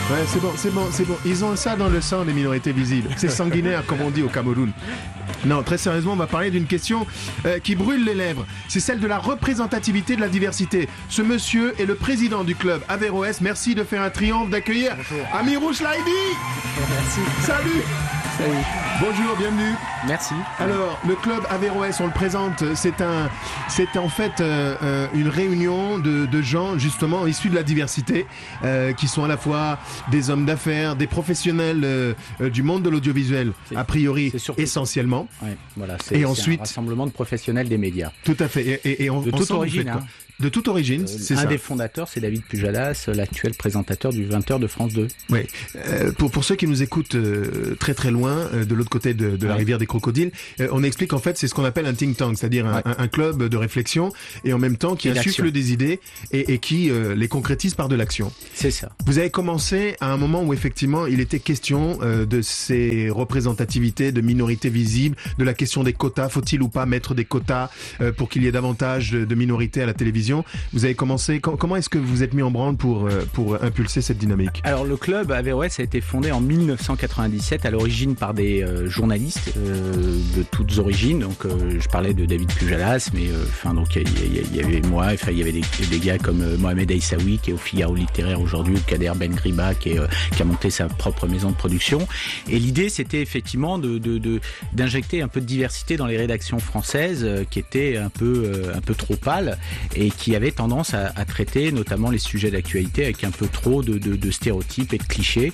Ouais, c'est bon. Ils ont ça dans le sang, les minorités visibles. C'est sanguinaire, comme on dit au Cameroun. Non, très sérieusement, on va parler d'une question qui brûle les lèvres. C'est celle de la représentativité de la diversité. Ce monsieur est le président du club Averroès. Merci de faire un triomphe d'accueillir Amirou Chlaïdi. Merci. Salut. Bonjour, bienvenue. Merci. Alors, le club Averroès, on le présente, c'est en fait une réunion de gens justement issus de la diversité, qui sont à la fois des hommes d'affaires, des professionnels du monde de l'audiovisuel, a priori essentiellement. Ouais, voilà, c'est ensuite, un rassemblement de professionnels des médias. Tout à fait. Et de toute origine. De toute origine, c'est ça. Un des fondateurs, c'est David Pujalas, l'actuel présentateur du 20h de France 2. Oui. Pour ceux qui nous écoutent très très loin, de l'autre côté de la rivière des Crocodiles, on explique en fait c'est ce qu'on appelle un think tank, c'est-à-dire un club de réflexion et en même temps qui insuffle des idées et qui les concrétise par de l'action. C'est ça. Vous avez commencé à un moment où effectivement il était question de ces représentativités, de minorités visibles, de la question des quotas. Faut-il ou pas mettre des quotas pour qu'il y ait davantage de minorités à la télévision? Vous avez commencé, comment est-ce que vous êtes mis en branle pour impulser cette dynamique? Alors le club Averroès a été fondé en 1997 à l'origine par des journalistes de toutes origines. Donc je parlais de David Pujalas, mais donc il y avait moi, il y avait des gars comme Mohamed Aïssaoui qui est au Figaro littéraire aujourd'hui, ou Kader Ben Griba qui a monté sa propre maison de production. Et l'idée c'était effectivement d'injecter un peu de diversité dans les rédactions françaises qui étaient un peu trop pâles et qui avait tendance à traiter notamment les sujets d'actualité avec un peu trop de stéréotypes et de clichés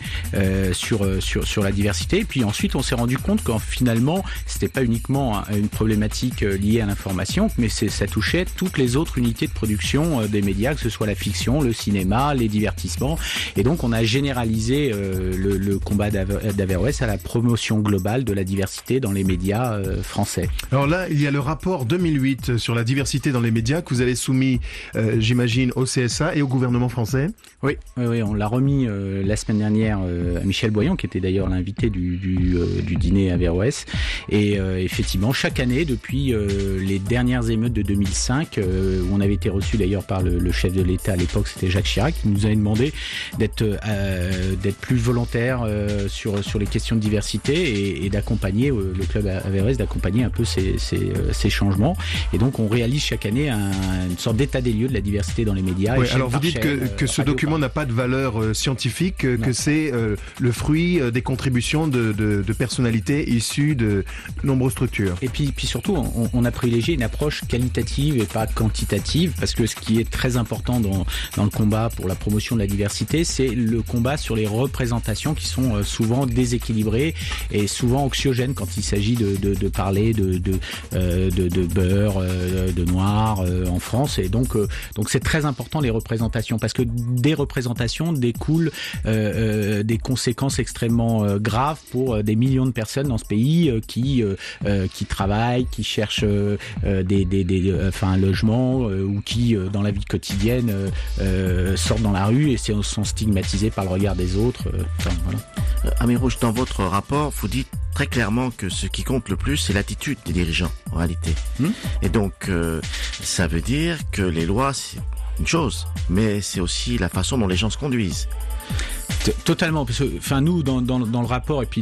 sur la diversité. Et puis ensuite, on s'est rendu compte qu'en finalement, c'était pas uniquement une problématique liée à l'information, mais ça touchait toutes les autres unités de production des médias, que ce soit la fiction, le cinéma, les divertissements. Et donc, on a généralisé le combat d'Averroès à la promotion globale de la diversité dans les médias français. Alors là, il y a le rapport 2008 sur la diversité dans les médias que vous avez soumis, j'imagine, au CSA et au gouvernement français. Oui, on l'a remis la semaine dernière à Michel Boyon, qui était d'ailleurs l'invité du dîner Averroès. Et effectivement, chaque année, depuis les dernières émeutes de 2005, où on avait été reçu d'ailleurs par le chef de l'État à l'époque, c'était Jacques Chirac, qui nous avait demandé d'être plus volontaire sur les questions de diversité et d'accompagner le club Averroès, d'accompagner un peu ces changements. Et donc, on réalise chaque année une sorte d'état des lieux de la diversité dans les médias. Oui, alors vous dites que ce document n'a pas de valeur scientifique, que c'est le fruit des contributions de personnalités issues de nombreuses structures. Et puis surtout, on a privilégié une approche qualitative et pas quantitative, parce que ce qui est très important dans le combat pour la promotion de la diversité, c'est le combat sur les représentations qui sont souvent déséquilibrées et souvent anxiogènes quand il s'agit de parler de beurre, de noir en France. Et donc c'est très important les représentations, parce que des représentations découlent des conséquences extrêmement graves pour des millions de personnes dans ce pays qui travaillent, qui cherchent un logement ou qui dans la vie quotidienne sortent dans la rue et sont stigmatisés par le regard des autres. Voilà. Amirouche, dans votre rapport, vous dites très clairement que ce qui compte le plus, c'est l'attitude des dirigeants, en réalité. Et donc, ça veut dire que les lois, c'est une chose, mais c'est aussi la façon dont les gens se conduisent. Totalement, parce que nous dans le rapport et puis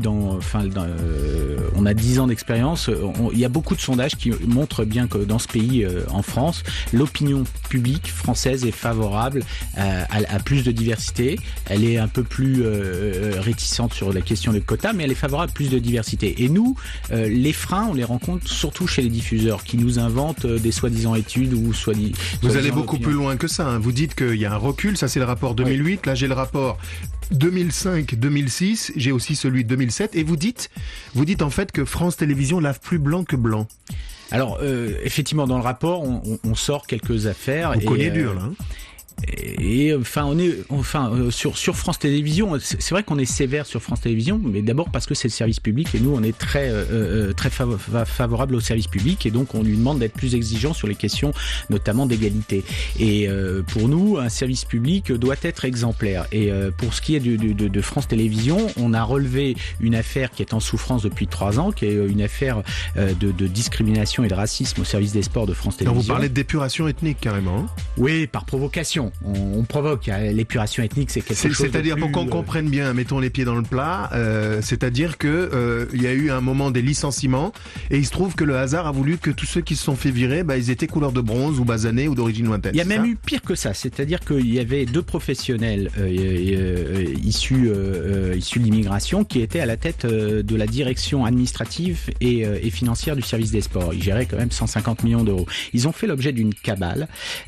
on a 10 ans d'expérience, il y a beaucoup de sondages qui montrent bien que dans ce pays, en France, l'opinion publique française est favorable à plus de diversité. Elle est un peu plus réticente sur la question des quotas, mais elle est favorable à plus de diversité. Et nous, les freins, on les rencontre surtout chez les diffuseurs qui nous inventent des soi-disant études ou Vous allez beaucoup plus loin que ça. Vous dites qu'il y a un recul, ça c'est le rapport 2008. Oui. Là j'ai le rapport 2005-2006, j'ai aussi celui de 2007, et vous dites en fait que France Télévisions lave plus blanc que blanc. Alors effectivement, dans le rapport, on sort quelques affaires. On connaît dur là. Et sur France Télévisions, c'est vrai qu'on est sévère sur France Télévisions, mais d'abord parce que c'est le service public et nous on est très favorable au service public et donc on lui demande d'être plus exigeant sur les questions notamment d'égalité. Et pour nous, un service public doit être exemplaire. Et pour ce qui est de France Télévisions, on a relevé une affaire qui est en souffrance depuis 3 ans, qui est une affaire de discrimination et de racisme au service des sports de France Télévisions. Alors vous parlez de d'épuration ethnique carrément. Oui, par provocation. l'épuration. On provoque l'épuration ethnique, c'est quelque chose. C'est-à-dire, pour qu'on comprenne bien, mettons les pieds dans le plat, c'est-à-dire que il y a eu un moment des licenciements et il se trouve que le hasard a voulu que tous ceux qui se sont fait virer, ils étaient couleur de bronze ou basanés ou d'origine lointaine. Il y a même eu pire que ça, c'est-à-dire qu'il y avait 2 professionnels issus de l'immigration qui étaient à la tête de la direction administrative et financière du service des sports. Ils géraient quand même 150 millions d'euros. Ils ont fait l'objet d'une cabale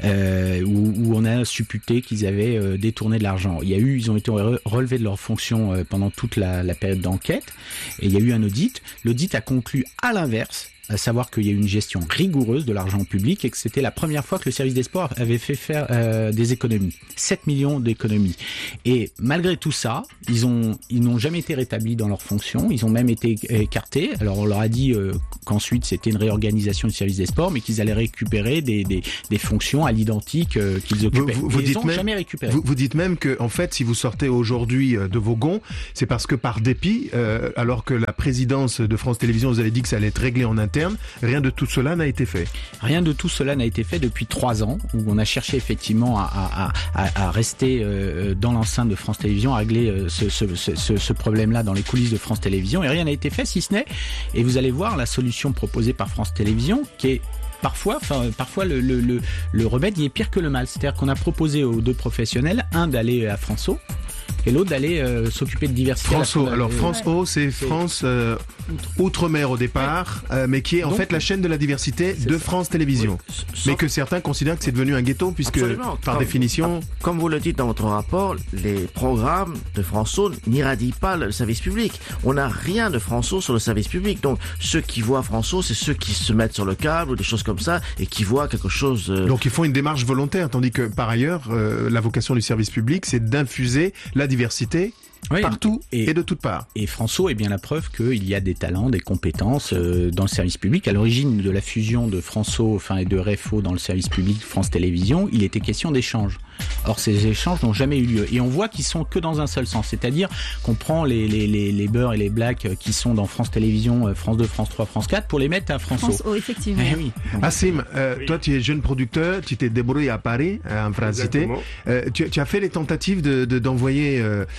où on a supputé qu'ils avaient détourné de l'argent. Ils ont été relevés de leurs fonctions pendant toute la période d'enquête et il y a eu un audit. L'audit a conclu à l'inverse, à savoir qu'il y a eu une gestion rigoureuse de l'argent public et que c'était la première fois que le service des sports avait fait faire des économies. 7 millions d'économies. Et malgré tout ça, ils n'ont jamais été rétablis dans leurs fonctions, ils ont même été écartés. Alors on leur a dit qu'ensuite c'était une réorganisation du service des sports, mais qu'ils allaient récupérer des fonctions à l'identique qu'ils occupaient. Ils n'ont jamais récupéré. Vous dites même que, en fait, si vous sortez aujourd'hui de vos gonds, c'est parce que par dépit, alors que la présidence de France Télévisions vous avait dit que ça allait être réglé en interne, rien de tout cela n'a été fait. Rien de tout cela n'a été fait depuis 3 ans, où on a cherché effectivement à rester dans l'enceinte de France Télévisions, à régler ce problème-là dans les coulisses de France Télévisions, et rien n'a été fait, si ce n'est, et vous allez voir la solution proposée par France Télévisions, qui est parfois le remède y est pire que le mal. C'est-à-dire qu'on a proposé aux 2 professionnels, un d'aller à France O, et l'autre d'aller s'occuper de diversité. France O, alors France O, c'est France Outre-mer au départ, mais qui est en fait la chaîne de la diversité de France Télévisions. Oui. Mais que certains considèrent que c'est devenu un ghetto, puisque par définition... Comme vous le dites dans votre rapport, les programmes de France O n'irradient pas le service public. On n'a rien de France O sur le service public. Donc ceux qui voient France O, c'est ceux qui se mettent sur le câble ou des choses comme ça et qui voient quelque chose... Donc ils font une démarche volontaire, tandis que par ailleurs, la vocation du service public, c'est d'infuser la diversité partout et de toutes parts. Et France O est bien la preuve qu'il y a des talents, des compétences dans le service public. À l'origine de la fusion de France O et de REFO dans le service public France Télévisions, il était question d'échanges. Or, ces échanges n'ont jamais eu lieu. Et on voit qu'ils sont que dans un seul sens. C'est-à-dire qu'on prend les Beurs et les Blacks qui sont dans France Télévisions, France 2, France 3, France 4 pour les mettre à France O. France O, effectivement. Oui. Assim, toi, tu es jeune producteur, tu t'es débrouillé à Paris, en France Cité. Tu as fait les tentatives d'envoyer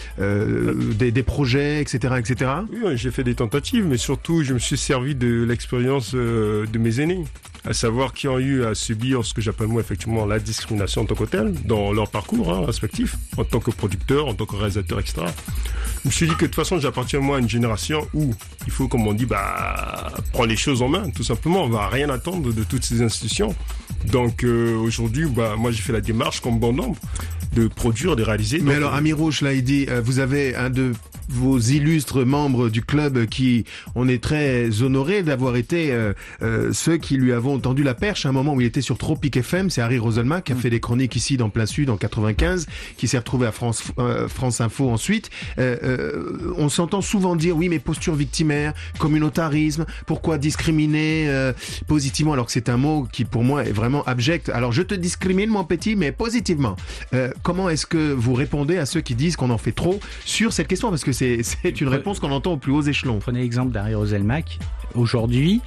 des projets, etc., etc. Oui, j'ai fait des tentatives, mais surtout, je me suis servi de l'expérience de mes aînés, à savoir qui ont eu à subir ce que j'appelle moi effectivement la discrimination en tant que telle dans leur parcours respectif, en tant que producteur, en tant que réalisateur, etc. Je me suis dit que de toute façon, j'appartiens moi à une génération où il faut, comme on dit, prendre les choses en main, tout simplement. On va rien attendre de toutes ces institutions. Donc aujourd'hui, moi j'ai fait la démarche comme bon nombre de produire, de réaliser. Mais alors, Amiro Chlaïdi, vous avez un de vos illustres membres du club qui, on est très honorés d'avoir été ceux qui lui avons tendu la perche à un moment où il était sur Tropic FM. C'est Harry Roselma qui a fait des chroniques ici dans Plein Sud en 95, qui s'est retrouvé à France Info ensuite. On s'entend souvent dire oui, mais posture victimaire, communautarisme, pourquoi discriminer positivement, alors que c'est un mot qui pour moi est vraiment abject. Alors je te discrimine mon petit, mais positivement. Comment est-ce que vous répondez à ceux qui disent qu'on en fait trop sur cette question, parce que c'est une réponse qu'on entend aux plus hauts échelons. Prenez l'exemple d'Harry Roselmack. Aujourd'hui,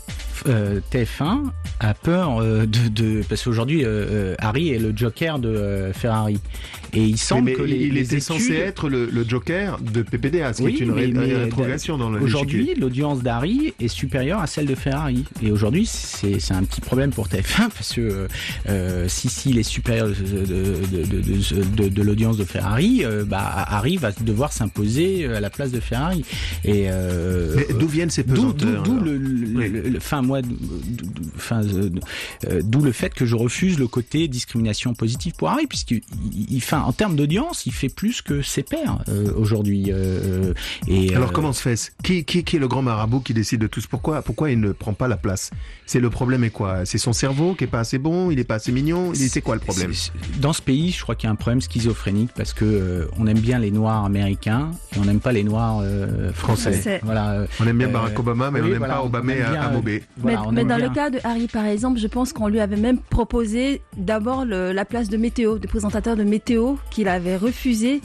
TF1 a peur parce qu'aujourd'hui Harry est le joker de Ferrari et il semble que il était censé être le joker de PPDA, ce qui est une rétrogradation dans le aujourd'hui l'audience d'Harry est supérieure à celle de Ferrari et aujourd'hui c'est un petit problème pour TF1 parce que si il est supérieur de l'audience de Ferrari, Harry va devoir s'imposer à la place de Ferrari et mais d'où viennent ces pesanteurs? D'où le fait que je refuse le côté discrimination positive pour Harry, puisqu'il en termes d'audience, il fait plus que ses pairs aujourd'hui. Alors comment se fait-ce? Qui est le grand marabout qui décide de tout ça? Pourquoi il ne prend pas la place? C'est le problème est quoi? C'est son cerveau qui est pas assez bon? Il est pas assez mignon? C'est quoi le problème? Dans ce pays, je crois qu'il y a un problème schizophrénique parce que on aime bien les Noirs américains et on n'aime pas les Noirs français. Voilà. On aime bien Barack Obama, mais on n'aime pas Obama à Mobé. Mais dans le cas de Harry, par exemple, je pense qu'on lui avait même proposé d'abord la place de météo, de présentateur de météo, qu'il avait refusé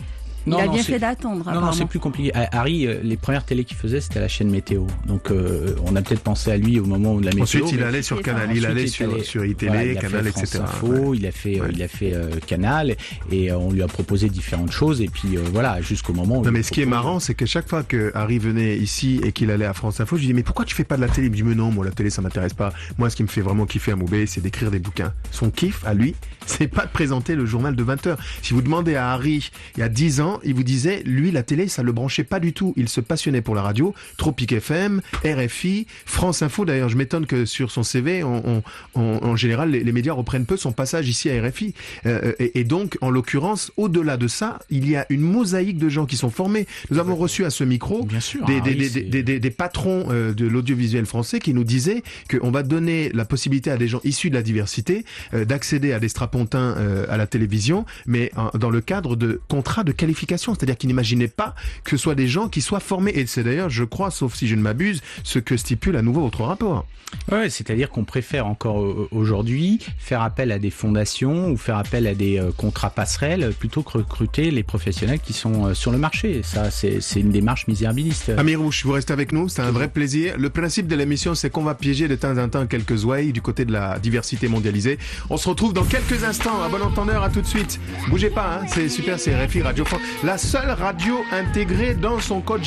Il a bien fait d'attendre. Non, c'est plus compliqué. Harry, les premières télés qu'il faisait, c'était à la chaîne météo. Donc, on a peut-être pensé à lui au moment de la météo. Ensuite, il allait sur Canal, il allait sur iTélé, Canal, etc. Info, il a fait Canal, et on lui a proposé différentes choses. Et puis voilà, jusqu'au moment où... Non, mais ce qui est marrant, c'est que chaque fois que Harry venait ici et qu'il allait à France Info, je lui dis mais pourquoi tu fais pas de la télé? Il me dit mais non, moi la télé ça m'intéresse pas. Moi, ce qui me fait vraiment kiffer à Moubé, c'est d'écrire des bouquins. Son kiff à lui, c'est pas de présenter le journal de 20h. Si vous demandez à Harry il y a 10 ans, il vous disait lui la télé ça le branchait pas du tout. Il se passionnait pour la radio, Tropic FM, RFI, France Info. D'ailleurs, je m'étonne que sur son CV, en général, les médias reprennent peu son passage ici à RFI. Et donc, en l'occurrence, au-delà de ça, il y a une mosaïque de gens qui sont formés. Nous avons reçu à ce micro des patrons de l'audiovisuel français qui nous disaient qu'on va donner la possibilité à des gens issus de la diversité d'accéder à des strapontins à la télévision, mais dans le cadre de contrats de qualification. C'est-à-dire qu'ils n'imaginaient pas que ce soit des gens qui soient formés. Et c'est d'ailleurs, je crois, sauf si je ne m'abuse, ce que stipule à nouveau votre rapport. Ouais, c'est-à-dire qu'on préfère encore aujourd'hui faire appel à des fondations ou faire appel à des contrats passerelles plutôt que recruter les professionnels qui sont sur le marché. Ça, c'est une démarche misérabiliste. Amirouche, vous restez avec nous, c'est un vrai plaisir. Le principe de l'émission, c'est qu'on va piéger de temps en temps quelques ouailles du côté de la diversité mondialisée. On se retrouve dans quelques instants. À bon entendeur, à tout de suite. Bougez pas, hein, c'est super, c'est RFI Radio France, la seule radio intégrée dans son code